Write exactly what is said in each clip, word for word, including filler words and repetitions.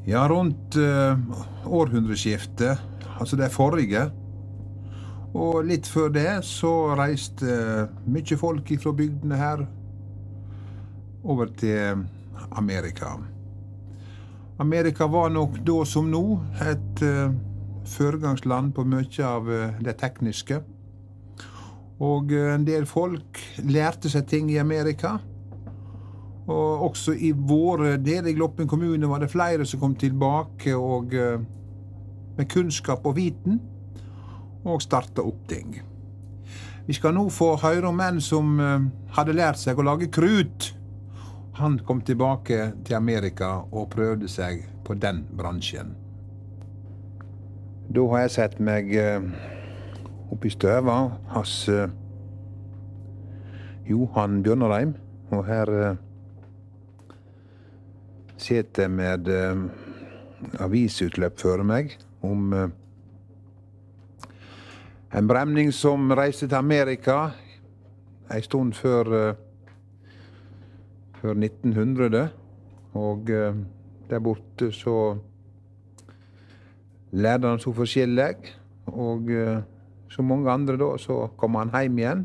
Ja, rundt uh, århundreskiftet, altså det forrige, og litt før det så reiste uh, mye folk fra bygdene her over til Amerika. Amerika var nok da som nå et uh, føregangsland på mye av uh, det tekniske, og uh, en del folk lærte seg ting i Amerika. Og også i våre deler i Gloppen kommune var det flere som kom tilbake og, uh, med kunnskap og viten og startet opp ting. Vi skal nå få høre om en som uh, hadde lært seg å lage krut. Han kom tilbake til Amerika og prøvde seg på den bransjen. Da har jeg sett meg uh, opp i støva hos uh, Johan Bjørnareim, og her uh, sitter med uh, avisutløp for meg om uh, en bremning som reiste til Amerika en stund før, uh, før nitten hundre, og uh, der borte så lærte han så forskjellig, og uh, som mange andre da, så kom han hjem igjen.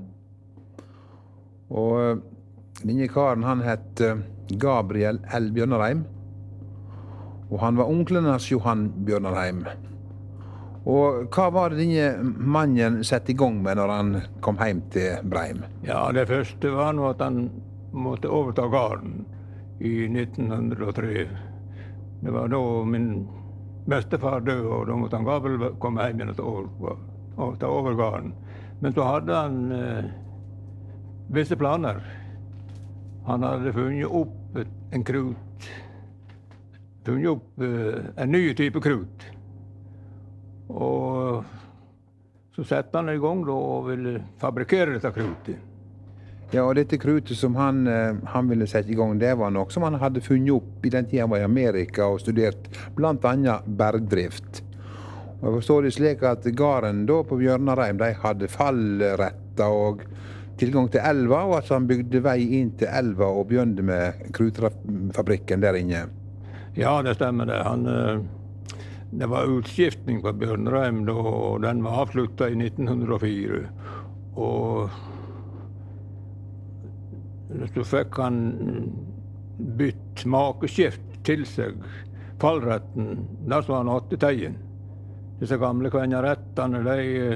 Og uh, denne karen, han het uh, Gabriel L. Bjørnareim, og han var onkelen hans Johan Bjørnareim. Og hva var det denne mannen sette i gang med når han kom hjem til Breim? Ja, det første var nå at han måtte overta gården i nitten hundre og tre. Det var da min bestefar døde, og da måtte han Gabriel komme hjem igjen og ta over gården. Men så hadde han eh, visse planer. Han hadde funnet opp en krut, funnet opp uh, en ny type krut. Og så satte han i gang da, og ville fabrikere dette krutet. Ja, og dette krutet som han, uh, han ville sette i gang, det var noe som han hadde funnet opp i den tiden han var i Amerika og studert blant annet bergdrift. Og jeg forstår det slik at gården da på Bjørnareim, de hadde fallretter og tilgang til elva, og at han bygde vei inn til elva og begynte med krutfabrikken der inne. Ja, det stemmer det. Han, det var utskiftning på Bjørnareim da, og den var avsluttet i nitten hundre og fire. Og så fikk han bytt makeskift til seg, fallretten, der som han hadde teien. Disse gamle kvennerettene, de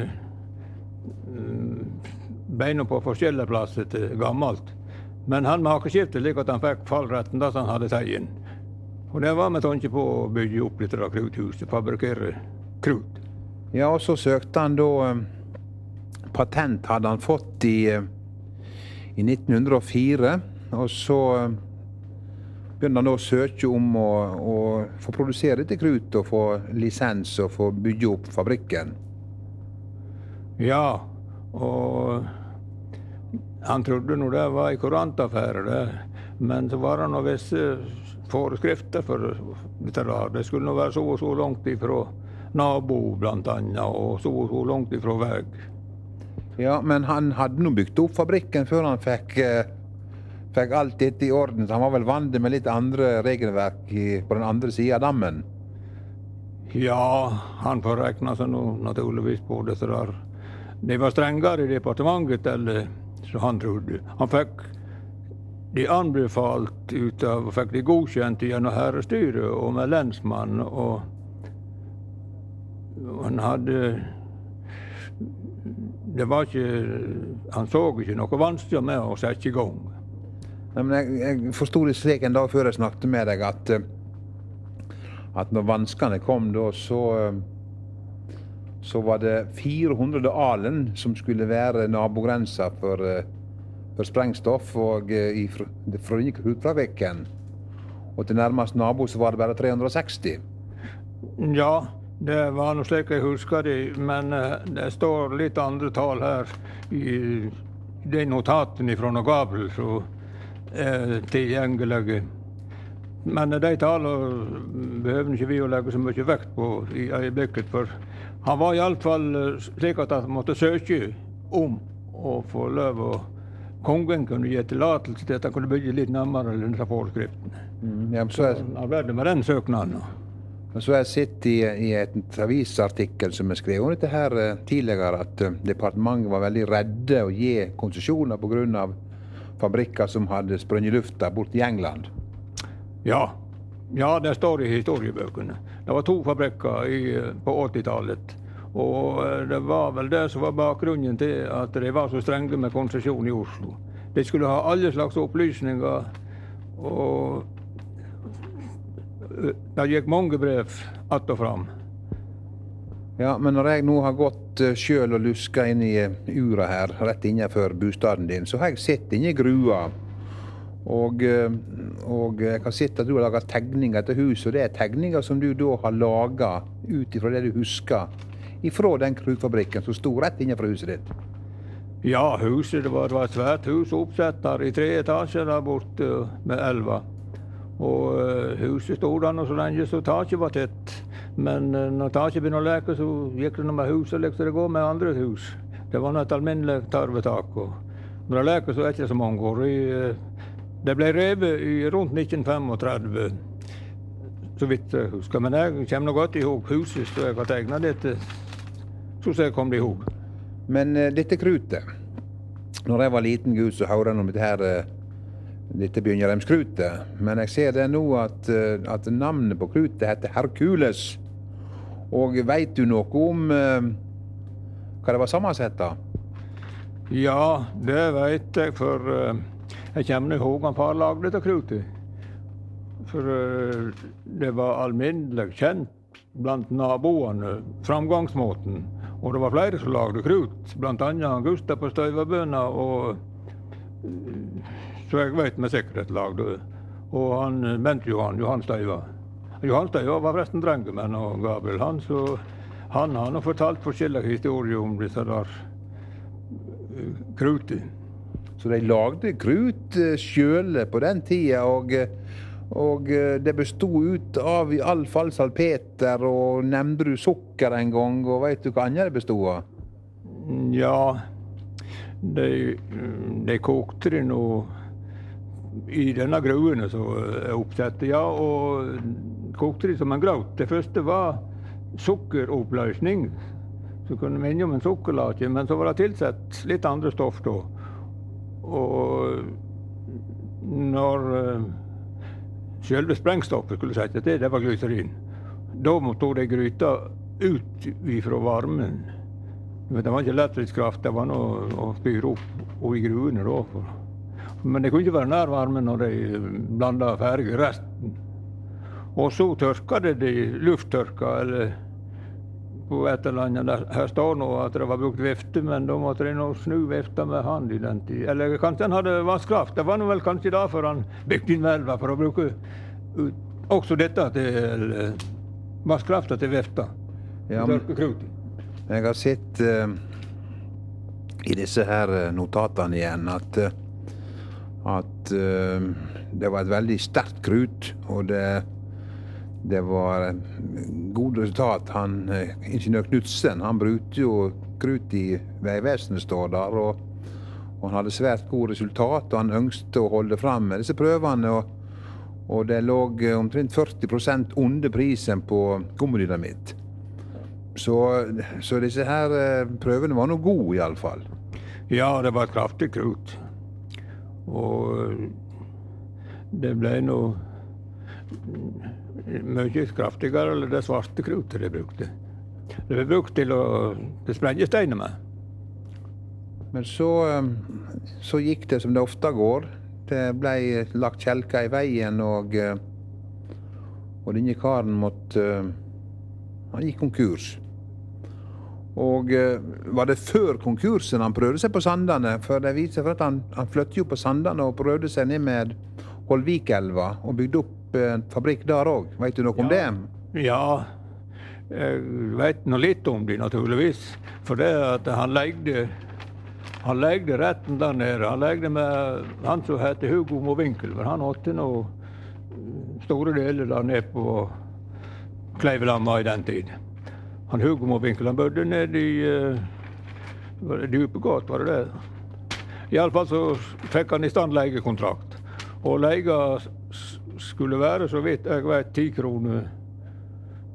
beina på forskjellige plasser til gammelt. Men han makeskiftet slik at han fikk fallretten da han hadde teien. Og det var med tanke på å bygge opp litt av kruthuset, fabrikere krut. Ja, og så søkte han da um, patent hadde han fått i, uh, i nitten hundre og fire, og så um, begynte han da å søke om å, å få produsere dette krut og få lisens og få bygge opp fabrikken. Ja, og han trodde nå det var en kurantaffære, det. Men så var det noen visse forskrifter for dette der. Det skulle nå være så og så langt ifra nabo blant annet, og så og så langt ifra veg. Ja, men han hadde nå bygd opp fabrikken før han fikk, eh, fikk alt dette i orden. Så han var vel vant med litt andre regelverk i, på den andre siden av dammen. Ja, han får regne seg nå naturligvis på dette der. De var strengere i departementet, eller så han trodde. Han fikk de anbefalt ut av, fikk de godkjent gjennom herrestyret og med lensmann, og, og han hadde, det var ikke, han så ikke noe vanskelig med å sette i gang. Nei, men jeg, jeg forstod det slik en dag før jeg snakket med deg, at, at når vanskene kom da, så så var det fire hundre alen som skulle være nabogrensa for, for sprengstoff og fra denne krutfabrikken. Og til nærmest nabo så var det bare tre hundre og seksti. Ja, det var noe slik jeg husker det, men det står litt andre tall her i de notatene fra Gabriel som er tilgjengelige. Men de tallene behøver ikke vi å legge så mye vekt på i øyeblikket, for han var i alle fall slik at han måtte søke om å få lov å kongen kunne gi tillatelse til at han kunne bygge litt nærmere denne forskriften. Mm, ja, så er... Han arbeidet med den søknaden. Så har jeg sett i, i et avisartikkel som jeg skrev om dette her tidligere, at departementet var veldig redde å gi konsesjoner på grunn av fabrikker som hadde sprunget i lufta bort i England. Ja, ja, det står i historiebøkene. Det var to fabrikker i, på åttitallet. Og det var vel det som var bakgrunnen til at de var så strenge med konsesjon i Oslo. De skulle ha alle slags opplysninger, og det gikk mange brev att og fram. Ja, men når jeg nå har gått selv og lusket inn i ura her, rett innenfor bostaden din, så har jeg sett inn i grua. Og, og jeg har sett at du har laget tegninger til huset, og det er tegninger som du da har laget ut ifra det du husker, ifra den krutfabrikken som stod rett innenfor huset ditt. Ja, huset, det var, det var et svært hus oppsett der i tre etasjer der borte med elva. Og uh, huset stod der så lenge så taket var tett. Men uh, når taket begynte å leke, så gikk det med huset, liksom det går med andre hus. Det var et alminnelig tarvetak. Og når det leker, så er det ikke så mange år. I, uh, det ble revet i rundt nitten trettifem, så vidt jeg husker. Men jeg kommer godt ihåg huset, så jeg har tegnet dette, så jeg kom det ihåg. Men uh, dette krutet, når jeg var liten gutt, så hørte jeg om dette her, uh, dette Bjørnjarheimskrutet. Men jeg ser det nå at, uh, at navnet på krutet heter Herkules. Og vet du noe om uh, hva det var sammensett av? Ja, det vet jeg, for uh, jeg kommer ihåg han far lagde dette krutet. For uh, det var alminnelig kjent blant naboene, framgangsmåten. Og det var flere som lagde krut, blant annet Gustav på Støyvabøna, og så jeg vet med sikkerhet lagde. Og han Bent Johan, Johan Støyva. Johan Støyva var forresten drengemenn og Gabriel han, så han har nå fortalt forskjellige historier om disse der krutet. Så de lagde krut sjøle på den tida, og Og det bestod ut av i alle fall salpeter, og nevnte du sukker en gang, og vet du hva annet det bestod av? Ja, de, de kokte det nå i denne gruene som er oppsett, ja, og kokte det som en graut. Det første var sukkeroppløsning, så kunne minne om en sukkerlake, men så var det tilsett litt andre stoff da. Og når selve sprengstoffet skulle sette til, det var glyserin. Da måtte de gryta ut fra varmen. Det var ikke lettritskraft, det var noe å fyre opp og i gruene da. Men det kunne ikke være nær varmen når de blandet ferdig resten. Og så tørka det de lufttørka, eller på et eller annet. Her står nå at det var brukt vifte, men da måtte de nå snu vifta med hand i den tid. Eller kanskje han hadde vasskraft. Det var nå vel kanskje derfor han bygde inn velva, for å bruke også dette til vasskrafta til vifta. Ja, jeg har sett uh, i disse her notatene igjen at, uh, at uh, det var et veldig sterkt krut, og det Det var god resultat. Han, ingeniør Knudsen, han brukte jo krut i Vegvesenet, står der, og, og han hadde svært god resultat, og han ønsket å holde frem med disse prøvene, og, og det lå omtrent førti prosent under prisen på gummidynamitt. Så, så disse her prøvene var noe gode i alle fall. Ja, det var et kraftig krut. Og det ble noe mye kraftigere eller det svarte krutet de brukte. Det ble brukt til å sprenge steiner med. Men så, så gikk det som det ofte går. Det ble lagt kjelker i veien, og, og denne karen måtte, han gikk konkurs. Og var det før konkursen han prøvde seg på Sandane? For det viser seg at han, han flyttet jo på Sandane og prøvde seg ned med Holvikelva og bygde opp en fabrikk der også. Vet du noe om ja. det? Ja, jeg vet noe litt om det naturligvis. For det at han legde, han legde retten der nede. Han legde med han som heter Hugo Mowinckel, for han åtte noe store deler der nede på Kleivelamma i den tid. Han Hugo Mowinckel, han bodde nede i uh, Djupegård, var det det? I alle fall så fikk han i stand legekontrakt. Og lega skulle være, så vidt jeg vet, ti kroner,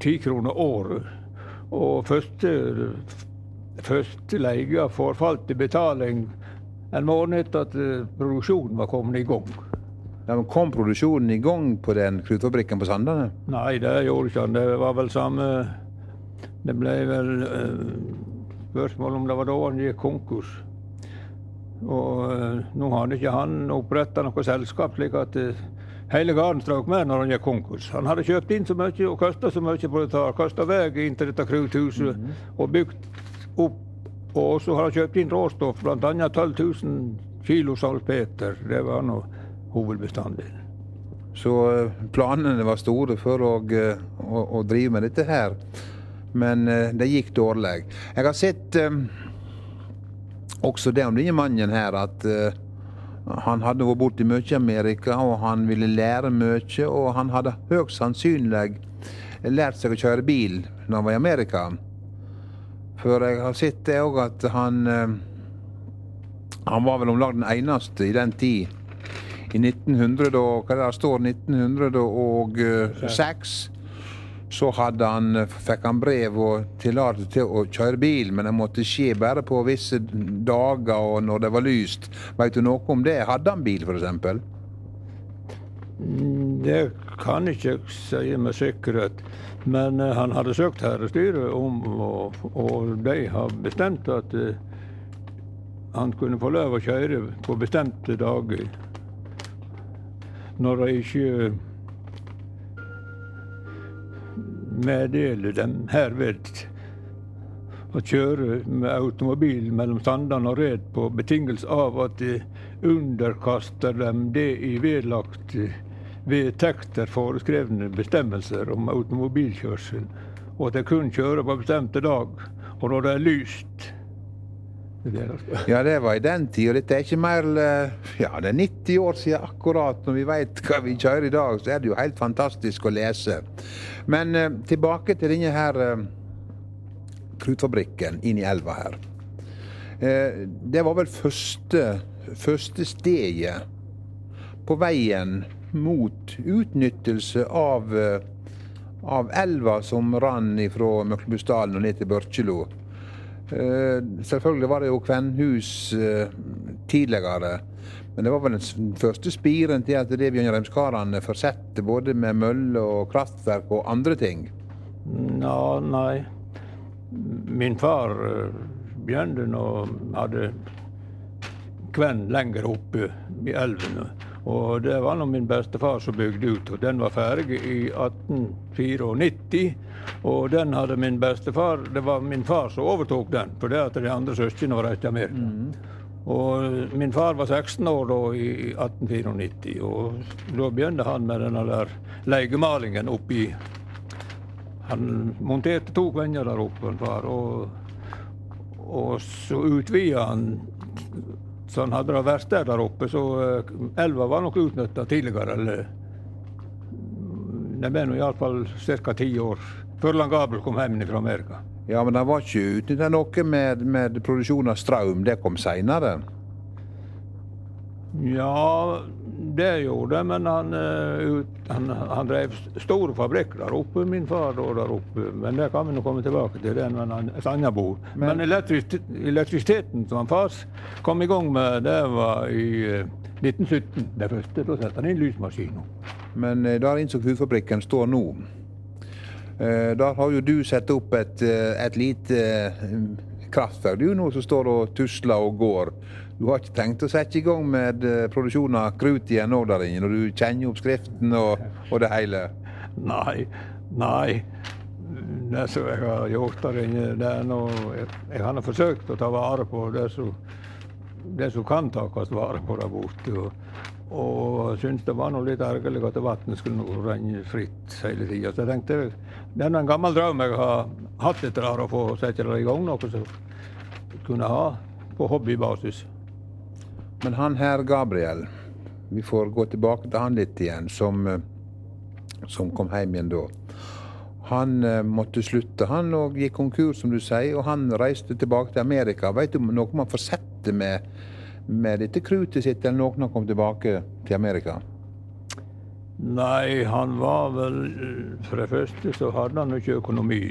ti kroner året. Og første, første leie forfalt i betaling en måned etter at produksjonen var kommet i gang. Ja, men kom produksjonen i gang på den krutfabrikken på Sandane? Nei, det gjorde ikke han. Det var vel samme... Det ble vel eh, spørsmål om det var da han gikk konkurs. Og eh, nå hadde ikke han opprettet noe selskap, slik at eh, hele garden strøk med når han gikk konkurs. Han hadde kjøpt inn så mye og kastet så mye på dette, kastet vei inn til dette kruthuset mm -hmm. og bygd opp. Og så har han kjøpt inn råstoff, blant annet tolv tusen kilo salpeter. Det var noe hovedbestanddelen. Så planene var store for å, å, å drive med dette her, men det gikk dårlig. Jeg har sett um, også det om denne mannen her, at uh, han hadde vært borte mye i Amerika, og han ville lære mye, og han hadde høyst sannsynlig lært seg å kjøre bil når han var i Amerika. For jeg har sett det også at han, uh, han var vel omlag den eneste i den tid, i nitten hundre, og hva der står, nitten hundre og seks, så hadde han, fikk han brev og tillatelse til å kjøre bil, men det måtte skje bare på visse dager og når det var lyst. Vet du noe om det? Hadde han bil, for eksempel? Det kan ikke jeg si med sikkerhet, men uh, han hadde søkt herrestyret om, og, og de har bestemt at uh, han kunne få lov å kjøre på bestemte dager. Når de ikke meddeler dem herved å kjøre med automobil mellom Sandane og Red på betingelse av at de underkaster dem det i vedlagt vedtekter foreskrevne bestemmelser om automobilkjørsel, og at de kun kjører på bestemte dag, og når det er lyst. Ja, det var i den tid, og dette er ikke mer, ja, det er nitti år siden akkurat. Når vi vet hva vi kjører i dag, så er det jo helt fantastisk å lese. Men eh, tilbake til denne her eh, krutfabrikken inn i elva her. Eh, det var vel første, første steget på veien mot utnyttelse av, eh, av elva som rann fra Møklebustdalen og ned til Børkjelo. Uh, selvfølgelig var det jo Kvenhus uh, tidligere, men det var vel den første spiren til at det Bjørnheimskarene forsette både med mølle og kraftverk og andre ting. Ja, nei. Min far uh, begynte og hadde Kvenn lenger oppe i elven, og det var nå min bestefar som bygde ut, og den var ferdig i atten nittifire. Og den hadde min bestefar, det var min far som overtok den, for det at de andre søskene var reist til Amerika. Mm. Og min far var seksten år da i atten nittifire, og da begynte han med denne der legemalingen oppi. Han monterte to kvenner der oppe, min far, og, og så utvidet han, så han hadde det verste der oppe, så elva var nok utnyttet tidligere, eller det ble nå i alle fall cirka ti år før Langabel kom hjem fra Amerika. Ja, men det var ikke utnyttet noe med, med produksjon av strøm, det kom senere. Ja, det gjorde det, men han, han, han drev store fabrikker der oppe, min far og der oppe, men det kan vi nå komme tilbake til, det er et annet bord. Men, men elektrisiteten som han far kom i gang med, det var i nitten sytten, det første, da sette han inn lysmaskinen. Men der innså krutfabrikken står nå. Der har jo du sett opp et, et lite kraftverk, du nå som står og tusler og går. Du har ikke tenkt å sette i gang med produksjon av krut igjen nå der inne, når du kjenner oppskriften og, og det hele? Nei, nei. Det som jeg har gjort der inne, det er noe, jeg, jeg har forsøkt å ta vare på det som, det som kan takes vare på der borte. Og, og synes det var noe litt ergerlig at vattnet skulle renne fritt hele tiden. Så jeg tenkte, det er en gammel drøm jeg har hatt etter å få sette det i gang, noe som kunne ha på hobbybasis. Men han her Gabriel, vi får gå tilbake til han litt igjen, som, som kom hjem igjen da. Han måtte slutte, han og gikk konkurs, som du sier, og han reiste tilbake til Amerika. Vet du noe man får sette med med dette krutet sitt, eller noen har kommet tilbake til Amerika? Nei, han var vel, for det første så hadde han jo ikke økonomi.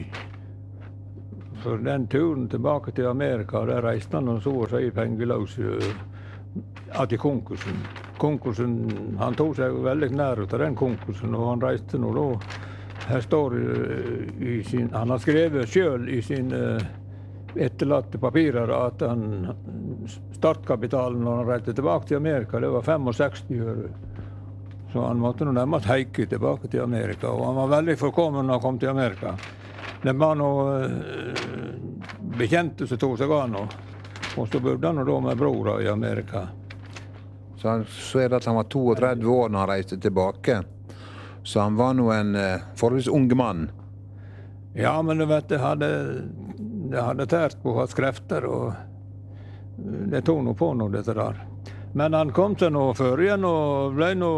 For den turen tilbake til Amerika, der reiste han og så å si pengeløs at i konkursen. Konkursen, han tog seg veldig nær ut av den konkursen, og han reiste nå da. Her står i sin, han har skrevet selv i sine etterlatte papirer at han, startkapitalen når han reiste tilbake til Amerika, det var sekstifem øre. Så han måtte nå nærmest heike tilbake til Amerika, og han var veldig forkommen når han kom til Amerika. Det var noe bekjente som tog seg an, og så bodde han da med brora i Amerika. Så, han, så er det at han var trettito år når han reiste tilbake. Så han var nå en uh, forholdsvis unge mann. Ja, men du vet, det hadde, det hadde tært på hans krefter, og det tog nå på noe dette der. Men han kom til nå før igjen, og ble nå,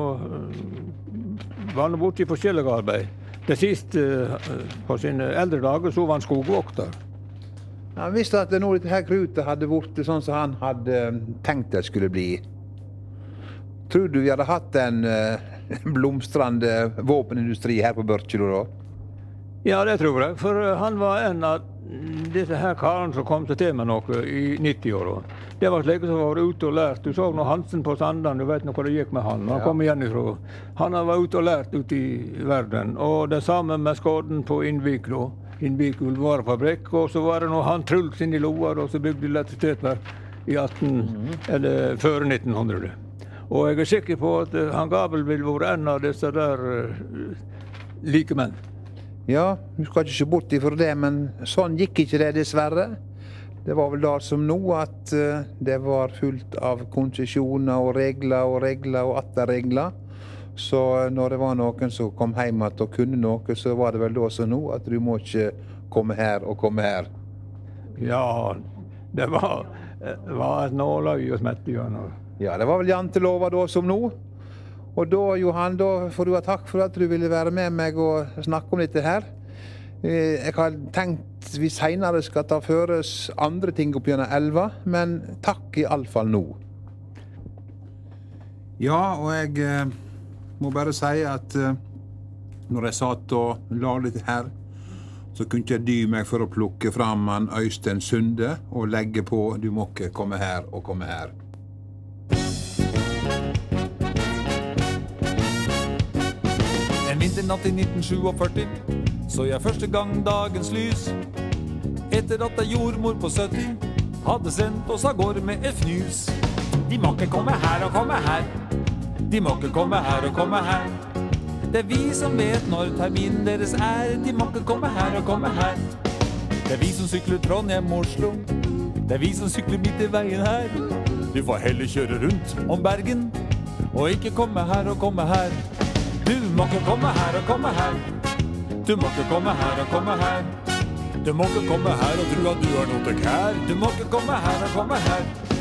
var nå borte i forskjellige arbeid. Det siste, på sine eldre dager, så var han skogvokter. Ja, han visste at nå dette her krutet hadde vært sånn som han hadde tenkt det skulle bli. Tror du vi hadde hatt en uh, blomstrende våpenindustri her på Børkjelo da? Ja, det tror jeg, for han var en av disse her karene som kom til med noe i nitti-åra. Det var slik som var ute og lært. Du så nå Hansen på Sandan, du vet nå hva det gikk med han. Han Ja. kom igjen ifra. Han var ute og lært ute i verden. Og det samme med skåden på Innvik da. Innvik ullvarefabrikk. Og så var det nå han Truls inn i Loar, og så bygde elektrisitetverk i atten, eller før nitten hundre. Og jeg er sikker på at han Gabel vil være en av disse der uh, like menn. Ja, du skal ikke se bort ifra det, men sånn gikk ikke det dessverre. Det var vel da som nå at uh, det var fullt av konsesjoner og regler og regler og atter regler. Så når det var noen som kom hjem og kunne noe, så var det vel da som nå at du må ikke komme her og komme her. Ja, det var, det var et nåløy og smette gjennom. Ja, det var vel jantelova da som nå. Og da, Johan, da får du ha takk for at du ville være med meg og snakke om dette her. Jeg har tenkt vi senere skal ta for oss andre ting opp gjennom elva, men takk i alle fall nå. Ja, og jeg eh, må bare si at eh, når jeg satt og la dette her, så kunne ikke jeg dy meg for å plukke fram han Øystein Sunde og legge på «Du må ikke komme her og komme her». En vinternatt i nitten førtisju så jeg første gang dagens lys. Etter at ei jordmor på sytti hadde sendt oss av gårde med et fnus. De må ikke komme her og komme her. De må ikke komme her og komme her. Det er vi som vet når terminen deres er. De må ikke komme her og komme her. Det er vi som sykler Trondheim-Oslo. Det er vi som sykler midt i veien her. Du får heller kjøre rundt om Bergen og ikke komme her og komme her. Du må ikke komme her og komme her. Du må ikke komme her og komme her. Du må ikke komme her og tro at du har noe til kær. Du må ikke komme her og komme her.